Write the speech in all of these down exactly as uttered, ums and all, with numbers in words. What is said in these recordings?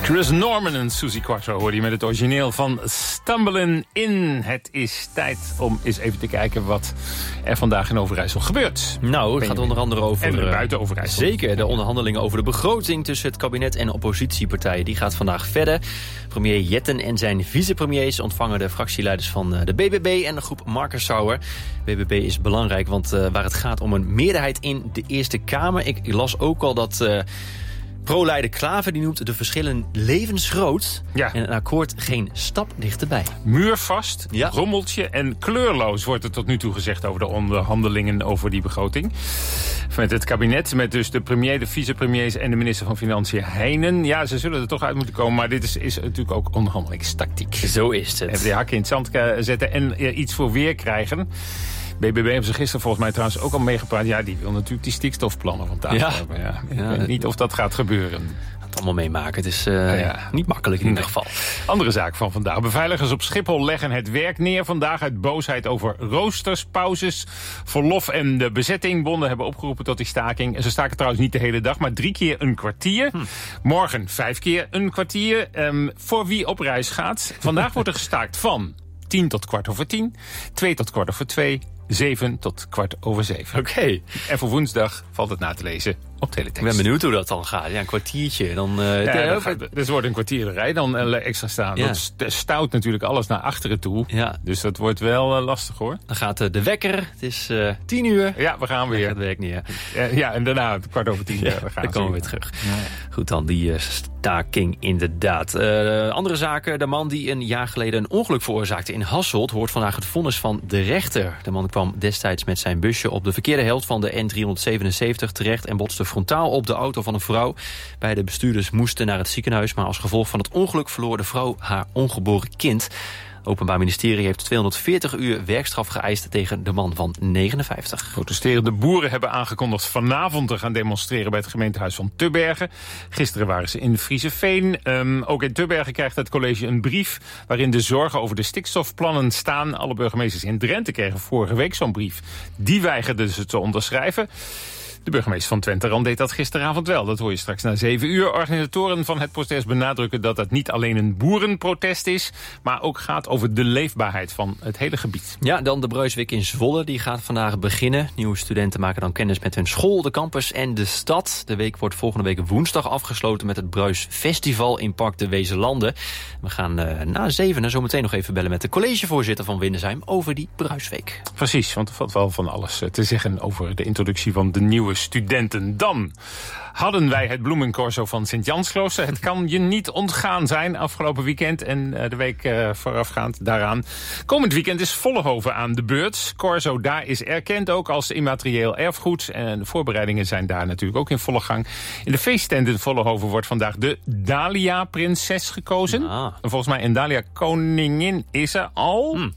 Chris Norman en Susie Quattro hoorde je met het origineel van Stumbling In. Het is tijd om eens even te kijken wat er vandaag in Overijssel gebeurt. Nou, het gaat onder andere over... En buiten Overijssel. Zeker, de onderhandelingen over de begroting tussen het kabinet en oppositiepartijen. Die gaat vandaag verder. Premier Jetten en zijn vicepremiers ontvangen de fractieleiders van de B B B en de groep Markensauer. B B B is belangrijk, want uh, waar het gaat om een meerderheid in de Eerste Kamer. Ik, ik las ook al dat... Uh, Pro-leider Klaver die noemt de verschillen levensgroot. Ja. En een akkoord geen stap dichterbij. Muurvast, ja. Rommeltje en kleurloos wordt er tot nu toe gezegd over de onderhandelingen over die begroting. Met het kabinet, met dus de premier, de vicepremiers en de minister van Financiën Heijnen. Ja, ze zullen er toch uit moeten komen, maar dit is, is natuurlijk ook onderhandelingstactiek. Zo is het. Even de hakken in het zand zetten en er iets voor weer krijgen. B B B hebben ze gisteren volgens mij trouwens ook al meegepraat. Ja, die wil natuurlijk die stikstofplannen van tafel ja. hebben. Ja. Ik ja, weet niet of dat gaat gebeuren. Het allemaal meemaken. Het is uh, ja. niet makkelijk in ieder geval. Andere zaak van vandaag. Beveiligers op Schiphol leggen het werk neer vandaag uit boosheid over roosters, pauzes, verlof en de bezetting. Bonden hebben opgeroepen tot die staking. En ze staken trouwens niet de hele dag, maar drie keer een kwartier. Hm. Morgen vijf keer een kwartier. Um, voor wie op reis gaat. Vandaag wordt er gestaakt van tien tot kwart over tien, twee tot kwart over twee, zeven tot kwart over zeven. Oké. Okay. En voor woensdag valt het na te lezen op teletext. Ik ben benieuwd hoe dat dan gaat. Ja, een kwartiertje. Dan, uh, ja, dan gaat, dus wordt een kwartierderij dan uh, extra staan. Ja. Dat stout natuurlijk alles naar achteren toe. Ja. Dus dat wordt wel uh, lastig hoor. Dan gaat uh, de wekker. Het is uh, tien uur. Ja, we gaan weer. Het werkt niet, ja. Uh, ja, en daarna kwart over tien. Ja, we gaan dan komen we weer terug. Ja. Goed dan, die uh, staking inderdaad. Uh, andere zaken. De man die een jaar geleden een ongeluk veroorzaakte in Hasselt hoort vandaag het vonnis van de rechter. De man kwam destijds met zijn busje op de verkeerde helft van de N driehonderdzevenenzeventig terecht en botste frontaal op de auto van een vrouw. Beide bestuurders moesten naar het ziekenhuis, maar als gevolg van het ongeluk verloor de vrouw haar ongeboren kind. Het Openbaar Ministerie heeft tweehonderdveertig uur werkstraf geëist tegen de man van negenenvijftig. Protesterende boeren hebben aangekondigd vanavond te gaan demonstreren bij het gemeentehuis van Tubbergen. Gisteren waren ze in Frieseveen. Um, ook in Tubbergen krijgt het college een brief waarin de zorgen over de stikstofplannen staan. Alle burgemeesters in Drenthe kregen vorige week zo'n brief. Die weigerden ze te onderschrijven. De burgemeester van Twente deed dat gisteravond wel. Dat hoor je straks na zeven uur. Organisatoren van het protest benadrukken dat het niet alleen een boerenprotest is, maar ook gaat over de leefbaarheid van het hele gebied. Ja, dan de Bruisweek in Zwolle. Die gaat vandaag beginnen. Nieuwe studenten maken dan kennis met hun school, de campus en de stad. De week wordt volgende week woensdag afgesloten met het Bruisfestival in Park de Wezenlanden. We gaan uh, na zevenen zo meteen nog even bellen met de collegevoorzitter van Windesheim over die Bruisweek. Precies, want er valt wel van alles te zeggen over de introductie van de nieuwe studenten. Dan hadden wij het bloemencorso van Sint-Jansklooster. Het kan je niet ontgaan zijn afgelopen weekend en uh, de week uh, voorafgaand daaraan. Komend weekend is Vollenhoven aan de beurt. Corso daar is erkend ook als immaterieel erfgoed. En de voorbereidingen zijn daar natuurlijk ook in volle gang. In de feesttent in Vollenhoven wordt vandaag de Dahlia-prinses gekozen. Ah. Volgens mij een Dahlia-koningin is er al. Hmm.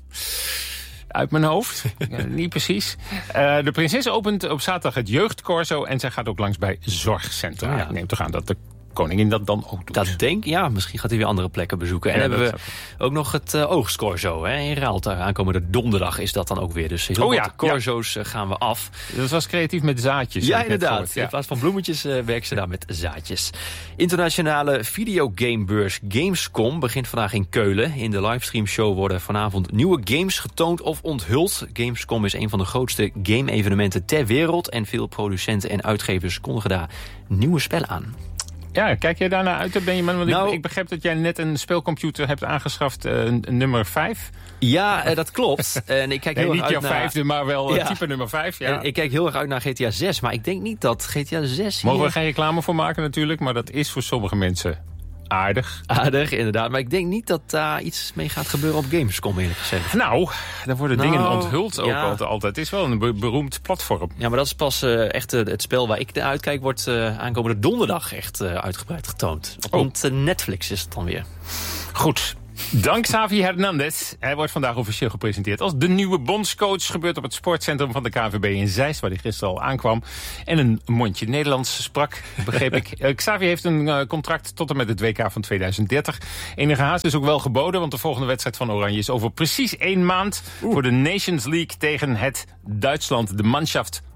Uit mijn hoofd. Ja, niet precies. Uh, de prinses opent op zaterdag het jeugdcorso en zij gaat ook langs bij zorgcentra. Oh ja. Ik neem toch aan dat de koningin dat dan ook doet. Dat denk ik, ja. Misschien gaat hij weer andere plekken bezoeken. En ja, hebben we ook nog het uh, oogstcorso hè, in Raalte. Aankomende donderdag is dat dan ook weer. Dus heel oh, ja, corso's ja. gaan we af. Dat was creatief met zaadjes. Ja, inderdaad. Ja. In plaats van bloemetjes uh, werken ze daar met zaadjes. Internationale videogamebeurs Gamescom begint vandaag in Keulen. In de livestreamshow worden vanavond nieuwe games getoond of onthuld. Gamescom is een van de grootste game-evenementen ter wereld. En veel producenten en uitgevers kondigen daar nieuwe spellen aan. Ja, kijk jij daarnaar uit, Benjamin? Want nou, ik, ik begreep dat jij net een speelcomputer hebt aangeschaft, uh, nummer vijf. Ja, uh, dat klopt. En ik kijk heel nee, erg niet uit jouw naar... vijfde, maar wel ja. type nummer vijf. Ja. En ik kijk heel erg uit naar G T A zes, maar ik denk niet dat G T A zes... Mogen hier... we geen reclame voor maken natuurlijk, maar dat is voor sommige mensen aardig. Aardig, inderdaad. Maar ik denk niet dat daar uh, iets mee gaat gebeuren op Gamescom, eerlijk gezegd. Nou, dan worden nou, dingen onthuld ook ja. altijd. Het is wel een be- beroemd platform. Ja, maar dat is pas uh, echt uh, het spel waar ik naar uitkijk, wordt uh, aankomende donderdag echt uh, uitgebreid getoond. Op oh. uh, Netflix is het dan weer. Goed. Dank Xavi Hernandez. Hij wordt vandaag officieel gepresenteerd als de nieuwe bondscoach. Gebeurt op het sportcentrum van de K N V B in Zeist, waar hij gisteren al aankwam. En een mondje Nederlands sprak, begreep ik. Uh, Xavi heeft een uh, contract tot en met het W K van tweeduizend dertig. Enige haast is ook wel geboden, want de volgende wedstrijd van Oranje is over precies één maand. Oeh. Voor de Nations League tegen het Duitsland, de Mannschaft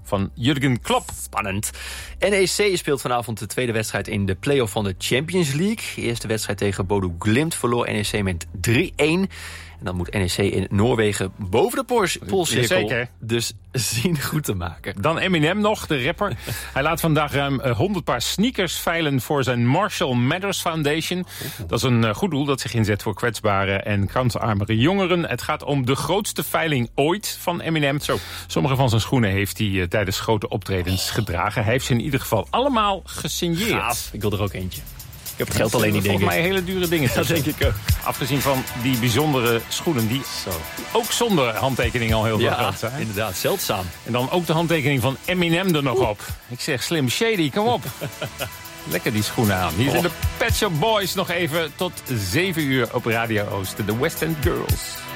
van Jurgen Klopp. Spannend. N E C speelt vanavond de tweede wedstrijd in de play-off van de Champions League. De eerste wedstrijd tegen Bodo Glimt verloor N E C met drie-een. En dan moet N E C in Noorwegen boven de poolcirkel dus zien goed te maken. Dan Eminem nog, de rapper. Hij laat vandaag ruim honderd paar sneakers veilen voor zijn Marshall Mathers Foundation. Dat is een goed doel dat zich inzet voor kwetsbare en kansarmere jongeren. Het gaat om de grootste veiling ooit van Eminem. Zo. Sommige van zijn schoenen heeft hij uh, tijdens grote optredens gedragen. Hij heeft ze in ieder geval allemaal gesigneerd. Gaaf. Ik wil er ook eentje. Ik heb het geld alleen niet, denk ik. Volgens mij hele dure dingen. Dat denk ik ook. Afgezien van die bijzondere schoenen die Zo. ook zonder handtekening al heel veel ja, geld zijn. Inderdaad, zeldzaam. En dan ook de handtekening van Eminem er nog Oeh. op. Ik zeg Slim Shady, kom op. Lekker die schoenen aan. Hier oh. zijn de Pet Shop Boys nog even tot zeven uur op Radio Oosten. De West End Girls.